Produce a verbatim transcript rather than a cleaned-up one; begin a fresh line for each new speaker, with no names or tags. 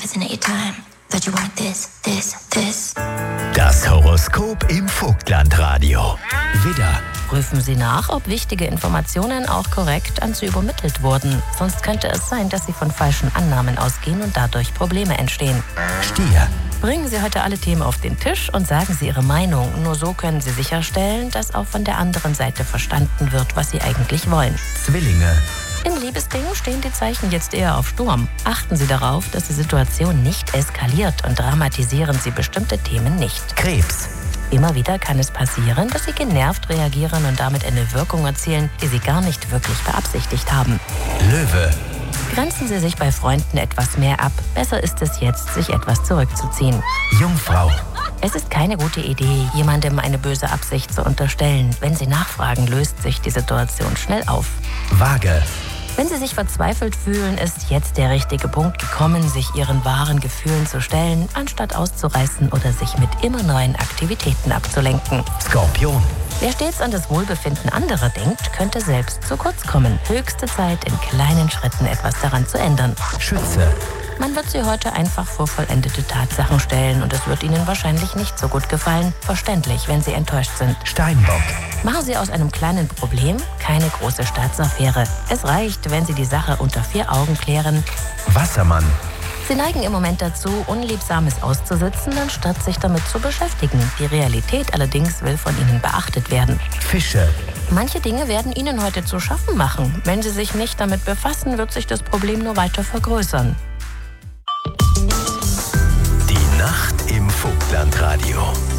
listen at your time. That you want this, this, this.
Das Horoskop im Vogtlandradio. Widder.
Prüfen Sie nach, ob wichtige Informationen auch korrekt an Sie übermittelt wurden. Sonst könnte es sein, dass Sie von falschen Annahmen ausgehen und dadurch Probleme entstehen.
Stier.
Bringen Sie heute alle Themen auf den Tisch und sagen Sie Ihre Meinung. Nur so können Sie sicherstellen, dass auch von der anderen Seite verstanden wird, was Sie eigentlich wollen.
Zwillinge.
In Liebesdingen stehen die Zeichen jetzt eher auf Sturm. Achten Sie darauf, dass die Situation nicht eskaliert und dramatisieren Sie bestimmte Themen nicht.
Krebs.
Immer wieder kann es passieren, dass Sie genervt reagieren und damit eine Wirkung erzielen, die Sie gar nicht wirklich beabsichtigt haben.
Löwe.
Grenzen Sie sich bei Freunden etwas mehr ab. Besser ist es jetzt, sich etwas zurückzuziehen.
Jungfrau.
Es ist keine gute Idee, jemandem eine böse Absicht zu unterstellen. Wenn Sie nachfragen, löst sich die Situation schnell auf.
Waage.
Wenn Sie sich verzweifelt fühlen, ist jetzt der richtige Punkt gekommen, sich Ihren wahren Gefühlen zu stellen, anstatt auszureißen oder sich mit immer neuen Aktivitäten abzulenken.
Skorpion.
Wer stets an das Wohlbefinden anderer denkt, könnte selbst zu kurz kommen. Höchste Zeit, in kleinen Schritten etwas daran zu ändern.
Schütze.
Man wird Sie heute einfach vor vollendete Tatsachen stellen und es wird Ihnen wahrscheinlich nicht so gut gefallen. Verständlich, wenn Sie enttäuscht sind.
Steinbock.
Machen Sie aus einem kleinen Problem keine große Staatsaffäre. Es reicht, wenn Sie die Sache unter vier Augen klären.
Wassermann.
Sie neigen im Moment dazu, Unliebsames auszusitzen, anstatt sich damit zu beschäftigen. Die Realität allerdings will von Ihnen beachtet werden.
Fische.
Manche Dinge werden Ihnen heute zu schaffen machen. Wenn Sie sich nicht damit befassen, wird sich das Problem nur weiter vergrößern.
Die Nacht im Vogtlandradio.